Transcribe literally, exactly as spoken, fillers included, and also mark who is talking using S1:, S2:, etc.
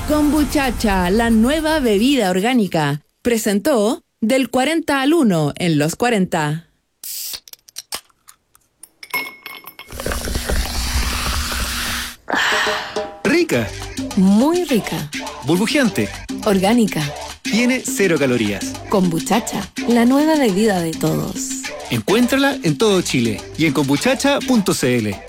S1: Kombuchacha, la nueva bebida orgánica. Presentó Del cuarenta al uno en los cuarenta.
S2: Rica.
S3: Muy rica.
S2: Burbujeante.
S3: Orgánica.
S2: Tiene cero calorías.
S3: Kombuchacha, la nueva bebida de todos.
S2: Encuéntrala en todo Chile y en kombuchacha punto c l.